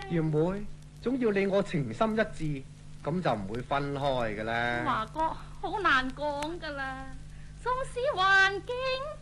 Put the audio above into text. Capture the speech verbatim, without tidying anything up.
原會總要你我情深一致，咁就唔會分開㗎啦。 華哥好難講㗎啦，縱使環境